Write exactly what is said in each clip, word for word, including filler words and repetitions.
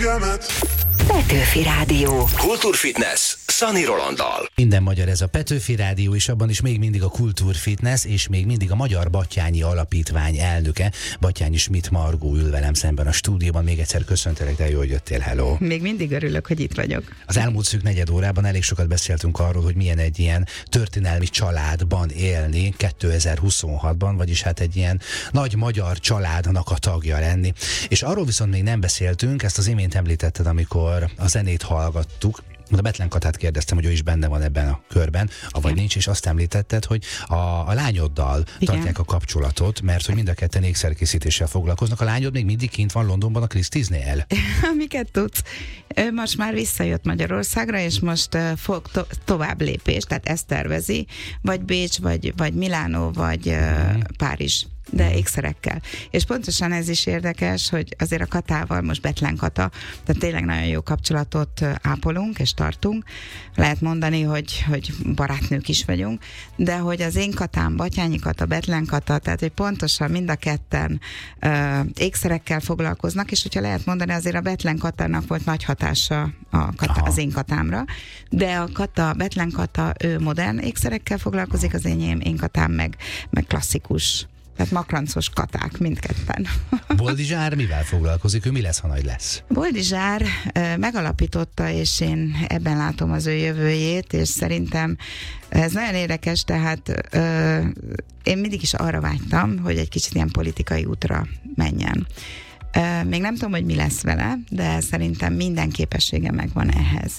Petőfi Rádió. Kultúrfitness Szani Rolanddal. Minden magyar ez a Petőfi Rádió, és abban is még mindig a Kultúrfitness, és még mindig a Magyar Batthyány Alapítvány elnöke, Batthyány Schmidt Margó ül velem szemben a stúdióban. Még egyszer köszöntelek, de jó, hogy jöttél, hello. Még mindig örülök, hogy itt vagyok. Az elmúlt szűk negyed órában elég sokat beszéltünk arról, hogy milyen egy ilyen történelmi családban élni kétezer-huszonhatban, vagyis hát egy ilyen nagy magyar családnak a tagja lenni. És arról viszont még nem beszéltünk, ezt az imént említetted, amikor a zenét hallgattuk. A Bethlen Katát kérdeztem, hogy ő is benne van ebben a körben, avagy nincs, és azt említetted, hogy a, a lányoddal igen. tartják a kapcsolatot, mert hogy mind a ketten ékszerkészítéssel foglalkoznak. A lányod még mindig kint van Londonban a Christie's-nél. Miket tudsz? Ő most már visszajött Magyarországra, és most uh, fog to- tovább lépés, tehát ezt tervezi, vagy Bécs, vagy, vagy Milánó, vagy uh, hmm. Párizs, de ékszerekkel. És pontosan ez is érdekes, hogy azért a Katával, most Bethlen Kata, tehát tényleg nagyon jó kapcsolatot ápolunk és tartunk. Lehet mondani, hogy, hogy barátnők is vagyunk, de hogy az én Katám, Batthyányi Kata, Bethlen Kata, tehát hogy pontosan mind a ketten uh, ékszerekkel foglalkoznak, és hogyha lehet mondani, azért a Bethlen Katának volt nagy hatása a Kata, az én Katámra, de a Kata, Bethlen Kata, ő modern ékszerekkel foglalkozik, az enyém, én Katám meg, meg klasszikus. Tehát makrancos katák, mindketten. Boldizsár mivel foglalkozik? Ő mi lesz, ha nagy lesz? Boldizsár uh, megalapította, és én ebben látom az ő jövőjét, és szerintem ez nagyon érdekes, tehát uh, én mindig is arra vágytam, hogy egy kicsit ilyen politikai útra menjen. Uh, még nem tudom, hogy mi lesz vele, de szerintem minden képessége megvan ehhez.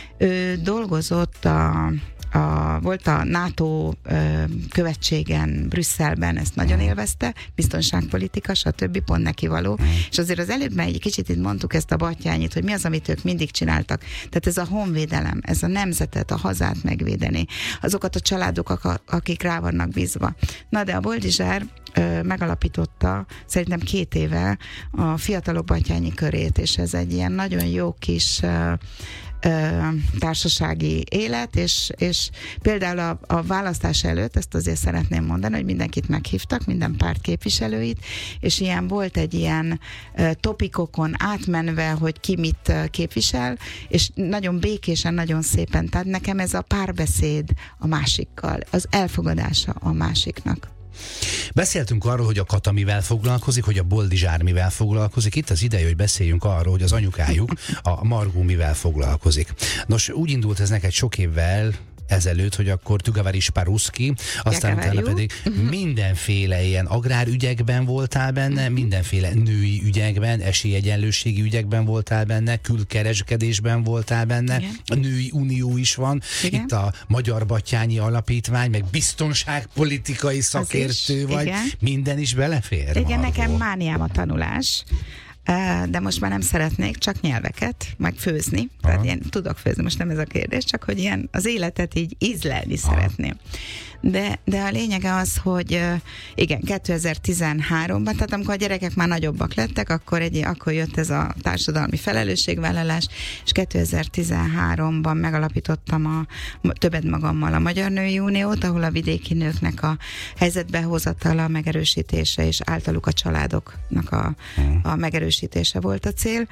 Ő dolgozott a A, volt a NATO ö, követségen Brüsszelben, ezt nagyon élvezte, biztonságpolitika, stb. Pont neki való. És azért az előbb már egy kicsit itt mondtuk ezt a Batthyányit, hogy mi az, amit ők mindig csináltak. Tehát ez a honvédelem, ez a nemzetet, a hazát megvédeni, azokat a családok, akik rá vannak bízva. Na de a Boldizsár ö, megalapította szerintem két éve a fiatalok Batthyányi körét, és ez egy ilyen nagyon jó kis ö, társasági élet, és, és például a, a választás előtt, ezt azért szeretném mondani, hogy mindenkit meghívtak, minden párt képviselőit, és ilyen volt egy ilyen uh, topikokon átmenve, hogy ki mit uh, képvisel, és nagyon békésen, nagyon szépen, tehát nekem ez a párbeszéd a másikkal, az elfogadása a másiknak. Beszéltünk arról, hogy a Kata mivel foglalkozik, hogy a Boldizsár mivel foglalkozik. Itt az ideje, hogy beszéljünk arról, hogy az anyukájuk, a Margó mivel foglalkozik. Nos, úgy indult ez neked sok évvel ezelőtt, hogy akkor Tügaveris Paruszki, aztán utána pedig mindenféle ilyen agrárügyekben voltál benne, mindenféle női ügyekben, esélyegyenlőségi ügyekben voltál benne, külkereskedésben voltál benne, igen. A Női Unió is van, igen. Itt a Magyar Batthyány Alapítvány, meg biztonságpolitikai szakértő is, vagy, igen. Minden is belefér. Igen, Margó. Nekem mániám a tanulás. De most már nem szeretnék csak nyelveket, meg főzni. Aha. Tehát én tudok főzni, most nem ez a kérdés, csak hogy ilyen az életet így ízlelni Aha. szeretném. De, de a lényege az, hogy igen, kétezer-tizenháromban, tehát amikor a gyerekek már nagyobbak lettek, akkor, egy, akkor jött ez a társadalmi felelősségvállalás, és kétezer-tizenháromban megalapítottam a, többet magammal a Magyar Női Uniót, ahol a vidéki nőknek a helyzetbehozatala, megerősítése, és általuk a családoknak a, a megerősítése volt a cél,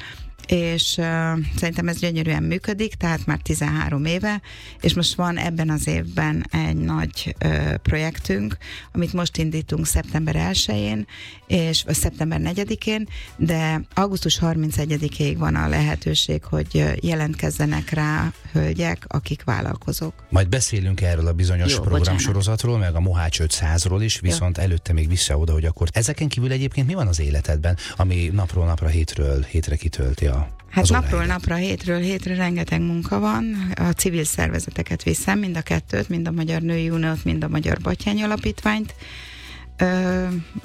és uh, szerintem ez gyönyörűen működik, tehát már tizenhárom éve, és most van ebben az évben egy nagy uh, projektünk, amit most indítunk szeptember elsején, és vagy szeptember negyedikén, de augusztus harmincegyedikéig van a lehetőség, hogy jelentkezzenek rá hölgyek, akik vállalkozók. Majd beszélünk erről a bizonyos Jó, programsorozatról, meg a Mohács ötszázról is, viszont Jó. előtte még vissza oda, hogy akkor ezeken kívül egyébként mi van az életedben, ami napról napra, hétről hétre kitölti a Hát napról napra, hétről hétre rengeteg munka van. A civil szervezeteket viszem, mind a kettőt, mind a Magyar Női Uniót, mind a Magyar Batthyány Alapítványt. Ö,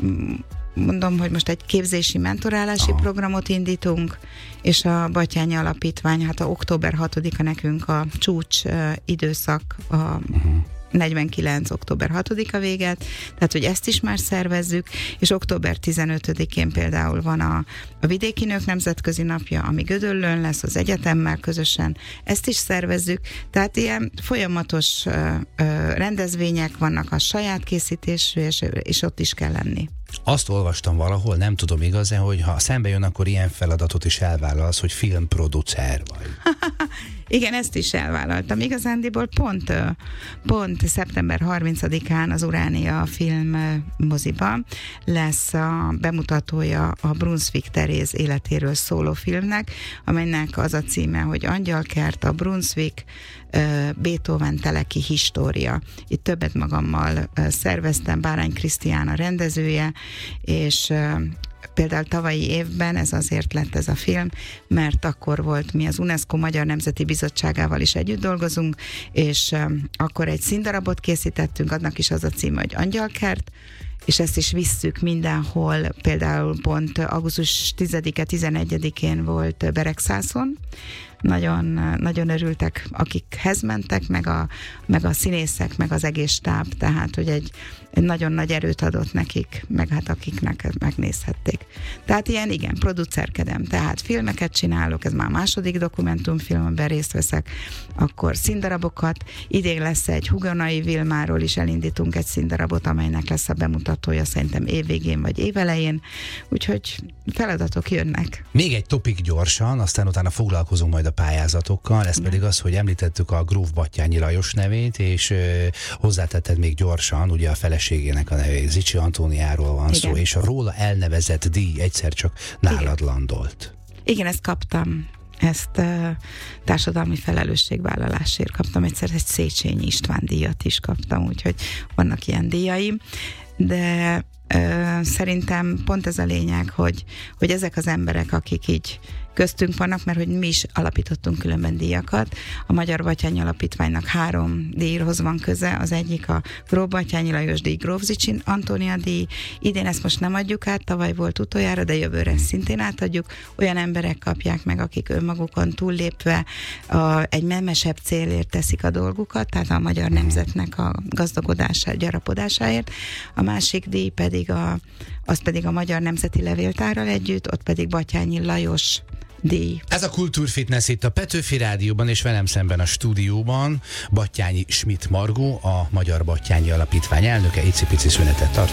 mondom, hogy most egy képzési, mentorálási Aha. programot indítunk, és a Batthyány Alapítvány, hát a október hatodika nekünk a csúcs uh, időszak, a uh-huh. negyvenkilenc október hatodika véget, tehát hogy ezt is már szervezzük, és október tizenötödikén például van a, a Vidéki Nők Nemzetközi Napja, ami Gödöllőn lesz az egyetemmel közösen, ezt is szervezzük, tehát ilyen folyamatos ö, ö, rendezvények vannak a saját készítésű, és, és ott is kell lenni. Azt olvastam valahol, nem tudom igazán, hogy ha szembe jön, akkor ilyen feladatot is elvállalsz, hogy filmproducer vagy. Igen, ezt is elvállaltam. Igazándiból pont, pont szeptember harmincadikán az Uránia film moziban lesz a bemutatója a Brunswick Teréz életéről szóló filmnek, amelynek az a címe, hogy Angyalkert, a Brunswick Beethoven teleki história. Itt többet magammal szerveztem, Bárány Krisztián a rendezője, és például tavalyi évben ez azért lett ez a film, mert akkor volt, mi az UNESCO Magyar Nemzeti Bizottságával is együtt dolgozunk, és um, akkor egy színdarabot készítettünk, annak is az a címe, hogy Angyalkert, és ezt is visszük mindenhol, például pont augusztus tizedike tizenegyedikén volt Beregszászon, nagyon, nagyon örültek, akikhez mentek, meg a, meg a színészek, meg az egész stáb, tehát, hogy egy, egy nagyon nagy erőt adott nekik, meg hát akiknek megnézhették. Tehát ilyen, igen, producerkedem, tehát filmeket csinálok, ez már a második dokumentumfilm, amiben részt veszek, akkor színdarabokat, idén lesz egy Hugonai Vilmáról is elindítunk egy színdarabot, amelynek lesz a bemutatója szerintem évvégén vagy évelején, úgyhogy feladatok jönnek. Még egy topik gyorsan, aztán utána foglalkozunk majd a pályázatokkal, ez pedig az, hogy említettük a Gróf Batthyányi Lajos nevét, és ö, hozzátetted még gyorsan, ugye a feleségének a nevét, Zichy Antóniáról van Igen. szó, és a róla elnevezett díj egyszer csak nálad Igen. landolt. Igen, ezt kaptam. Ezt uh, társadalmi felelősségvállalásért kaptam. Egyszer egy Széchenyi István díjat is kaptam, úgyhogy vannak ilyen díjaim. De uh, szerintem pont ez a lényeg, hogy, hogy ezek az emberek, akik így köztünk vannak, mert hogy mi is alapítottunk különben díjakat. A Magyar Batthyány Alapítványnak három díjhoz van köze, az egyik a Gróf Batthyányi Lajos díj, Gróf Zichy Antónia díj. Idén ezt most nem adjuk át, tavaly volt utoljára, de jövőre szintén átadjuk. Olyan emberek kapják meg, akik önmagukon túllépve a, egy memesebb célért teszik a dolgukat, tehát a magyar nemzetnek a gazdagodásáért, gyarapodásáért. A másik díj pedig a, az pedig a Magyar Nemzeti Levéltárral együtt, ott pedig Batthyányi Lajos díj. Ez a Kultúrfitness itt a Petőfi Rádióban, és velem szemben a stúdióban Batthyányi Schmidt Margó, a Magyar Batthyányi Alapítvány elnöke. Icipici szünetet tart.